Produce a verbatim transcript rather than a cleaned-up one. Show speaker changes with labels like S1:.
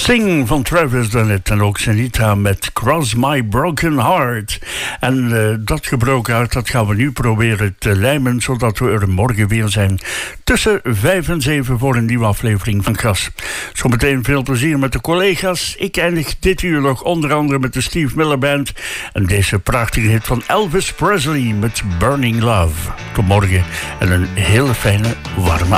S1: Sing van Travis Dunnett en ook Sanita met Cross My Broken Heart. En uh, dat gebroken hart, dat gaan we nu proberen te lijmen, zodat we er morgen weer zijn tussen vijf en zeven voor een nieuwe aflevering van Kras. Zometeen veel plezier met de collega's. Ik eindig dit uur nog onder andere met de Steve Miller Band en deze prachtige hit van Elvis Presley met Burning Love. Tot morgen en een hele fijne warme